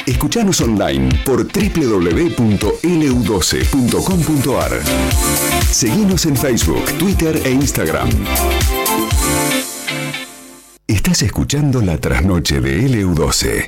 Escuchanos online por www.lu12.com.ar. Seguinos en Facebook, Twitter e Instagram. Estás escuchando La Trasnoche de LU12.